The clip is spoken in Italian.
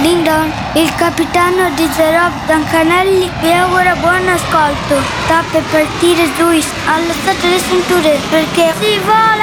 Ding dong, il capitano di The Rob Dancanelli vi augura buon ascolto. Sta per partire Zeus, allo stato le cinture perché si vola!